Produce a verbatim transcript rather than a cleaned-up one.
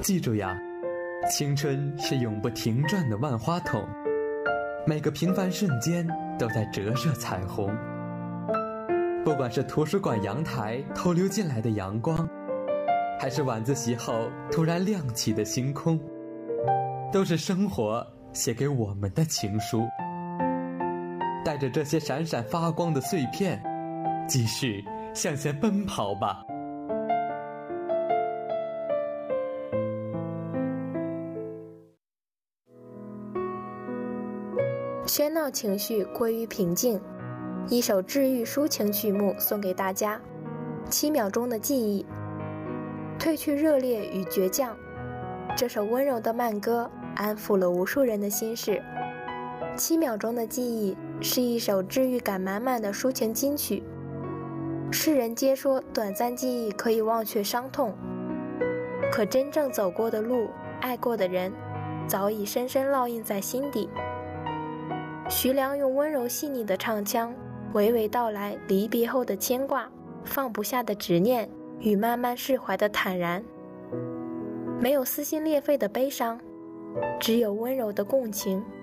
记住呀，青春是永不停转的万花筒，每个平凡瞬间都在折射彩虹。不管是图书馆阳台偷溜进来的阳光，还是晚自习后突然亮起的星空，都是生活写给我们的情书。带着这些闪闪发光的碎片，继续向前奔跑吧。 喧闹情绪归于平静，一首治愈抒情曲目送给大家。七秒钟的记忆，褪去热烈与倔强，这首温柔的慢歌安抚了无数人的心事。七秒钟的记忆是一首治愈感满满的抒情金曲。世人皆说短暂记忆可以忘却伤痛，可真正走过的路，爱过的人，早已深深烙印在心底。徐良用温柔细腻的唱腔，娓娓道来离别后的牵挂，放不下的执念与慢慢释怀的坦然。没有撕心裂肺的悲伤，只有温柔的共情。